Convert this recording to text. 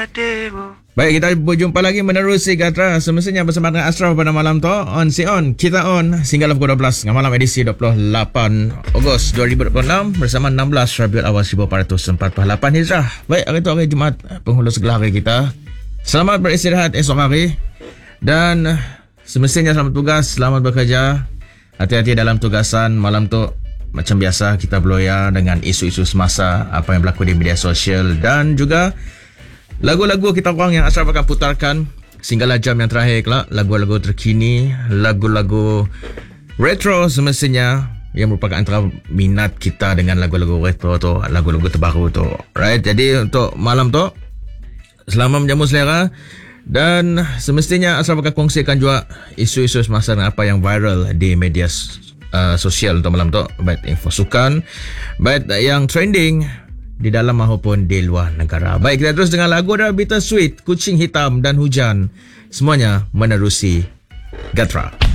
Baik, kita berjumpa lagi menerusi Gatra semestinya bersama dengan Ashraf pada malam tu. Kita on sehingga pukul 12 malam edisi 28 Ogos 2026 bersama 16 Rabiul Awal 1448 Hijrah. Baik, hari tu hari Jumaat penghulu segala hari kita. Selamat beristirahat esok hari dan semestinya selamat tugas, selamat bekerja. Hati-hati dalam tugasan. Malam tu macam biasa kita beloya dengan isu-isu semasa, apa yang berlaku di media sosial dan juga lagu-lagu kita orang yang Ashraf akan putarkan sehinggalah jam yang terakhir kelak. Lagu-lagu terkini, lagu-lagu retro semestinya yang merupakan antara minat kita dengan lagu-lagu retro tu, lagu-lagu terbaru tu. Right, jadi untuk malam tu selamat menjamu selera dan semestinya Ashraf akan kongsikan juga isu-isu semasa dan apa yang viral di media sosial untuk malam tu. Baik info sukan, baik yang trending di dalam maupun di luar negara. Baik, kita terus dengan lagu dari Bittersweet, Kucing Hitam dan Hujan. Semuanya menerusi Gatra.